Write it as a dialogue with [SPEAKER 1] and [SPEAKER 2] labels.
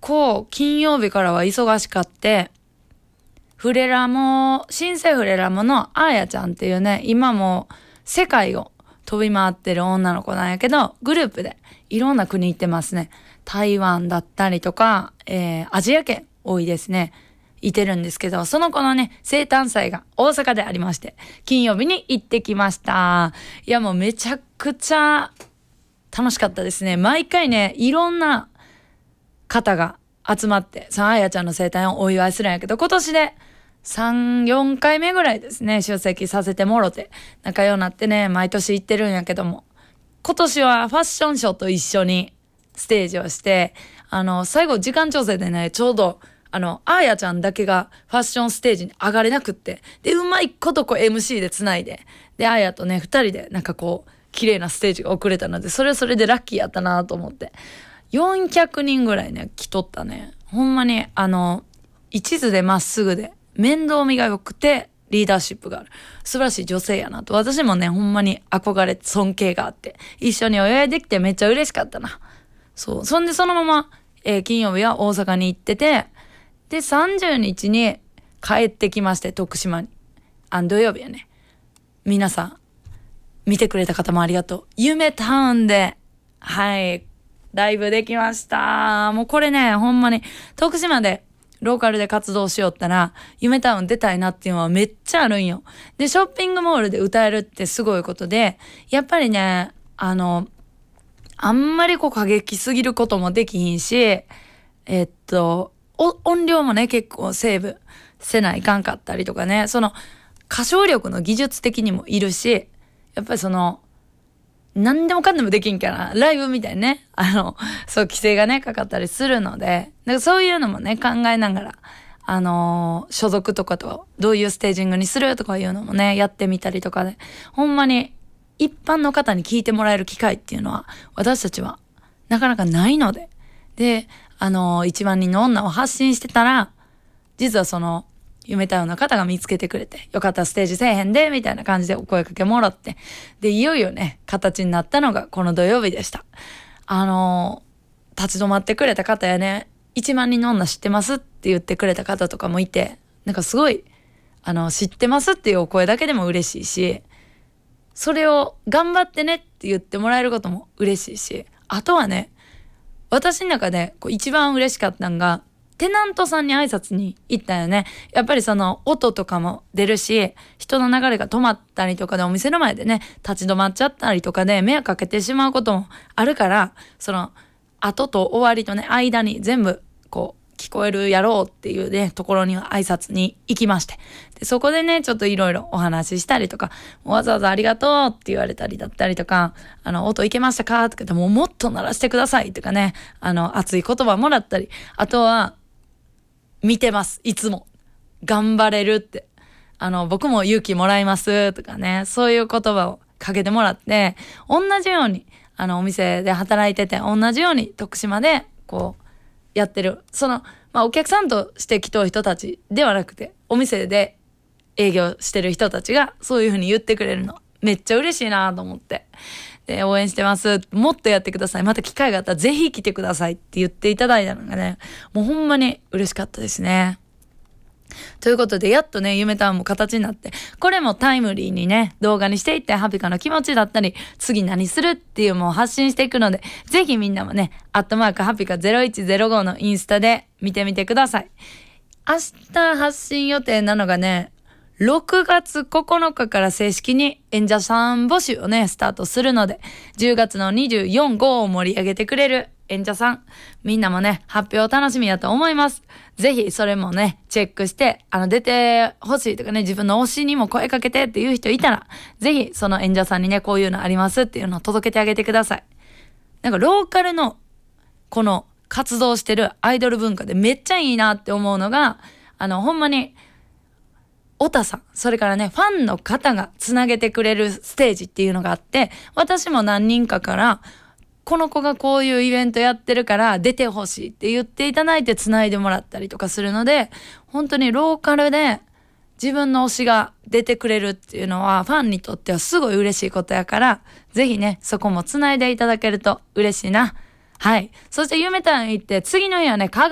[SPEAKER 1] 構金曜日からは忙しかって、新生フレラモのあーやちゃんっていうね、今も世界を飛び回ってる女の子なんやけど、グループでいろんな国行ってますね。台湾だったりとか、アジア圏多いですね。いてるんですけど、その子のね、生誕祭が大阪でありまして、金曜日に行ってきました。いやもうめちゃくちゃ楽しかったですね。毎回ね、いろんな方が集まって、あーやちゃんの生誕をお祝いするんやけど、今年で3、4回目ぐらいですね、出席させてもろて、仲良くなってね、毎年行ってるんやけども、今年はファッションショーと一緒にステージをして、最後時間調整でね、ちょうど、あーやちゃんだけがファッションステージに上がれなくって、で、うまいことこう MC で繋いで、で、あーやとね、二人でなんかこう、綺麗なステージが遅れたので、それはそれでラッキーやったなと思って。400人ぐらいね、来とったね。ほんまに、一途でまっすぐで、面倒見が良くて、リーダーシップがある。素晴らしい女性やなと。私もね、ほんまに憧れ、尊敬があって、一緒にお祝いできてめっちゃ嬉しかったな。そう。そんでそのまま、金曜日は大阪に行ってて、で、30日に帰ってきまして、徳島に。土曜日やね。皆さん、見てくれた方もありがとう。夢タウンで、はい、ライブできました。もうこれね、ほんまに、徳島で、ローカルで活動しよったら、夢タウン出たいなっていうのはめっちゃあるんよ。で、ショッピングモールで歌えるってすごいことで、やっぱりね、あんまりこう過激すぎることもできひんし、音量もね、結構セーブせないかんかったりとかね、その、歌唱力の技術的にもいるし、やっぱり何でもかんでもできんから、ライブみたいにね、そう規制がね、かかったりするので、だからそういうのもね、考えながら、所属とかと、どういうステージングにするとかいうのもね、やってみたりとかで、ほんまに、一般の方に聞いてもらえる機会っていうのは、私たちは、なかなかないので、で、1万人の女を発信してたら、実は夢タウンの方が見つけてくれて、よかったらステージせえへんで、みたいな感じでお声かけもらって、で、いよいよね、形になったのがこの土曜日でした。立ち止まってくれた方やね、1万人の女知ってますって言ってくれた方とかもいて、なんかすごい、知ってますっていうお声だけでも嬉しいし、それを頑張ってねって言ってもらえることも嬉しいし、あとはね、私の中で一番嬉しかったのが、テナントさんに挨拶に行ったよね。やっぱり音とかも出るし、人の流れが止まったりとかでお店の前でね、立ち止まっちゃったりとかで迷惑かけてしまうこともあるから、後と終わりとね、間に全部聞こえるやろうっていうね、ところには挨拶に行きまして。で、そこでね、ちょっといろいろお話ししたりとか、わざわざありがとうって言われたりだったりとか、音いけましたかとか言って、もっと鳴らしてくださいとかね、熱い言葉もらったり、あとは、見てます。いつも。頑張れるって。僕も勇気もらいますとかね、そういう言葉をかけてもらって、同じように、お店で働いてて、同じように徳島で、やってる。お客さんとして来とる人たちではなくて、お店で営業してる人たちが、そういう風に言ってくれるの。めっちゃ嬉しいなと思って。で、応援してます。もっとやってください。また機会があったらぜひ来てくださいって言っていただいたのがね、もうほんまに嬉しかったですね。ということで、やっとね、夢タウンも形になって、これもタイムリーにね、動画にしていって、ハピカの気持ちだったり、次何するっていうのを発信していくので、ぜひみんなもね、ハピカ0105のインスタで見てみてください。明日発信予定なのがね、6月9日から正式に演者さん募集をね、スタートするので、10月の24、5を盛り上げてくれる演者さん、みんなもね、発表楽しみだと思います。ぜひそれもね、チェックして、出てほしいとかね、自分の推しにも声かけてっていう人いたら、ぜひその演者さんにね、こういうのありますっていうのを届けてあげてください。なんかローカルの、この活動してるアイドル文化でめっちゃいいなって思うのが、ほんまに、オタさん、それからね、ファンの方がつなげてくれるステージっていうのがあって、私も何人かから、この子がこういうイベントやってるから出てほしいって言っていただいてつないでもらったりとかするので、本当にローカルで自分の推しが出てくれるっていうのはファンにとってはすごい嬉しいことやから、ぜひね、そこもつないでいただけると嬉しいな。はい。そして夢タウン行って次の日はね、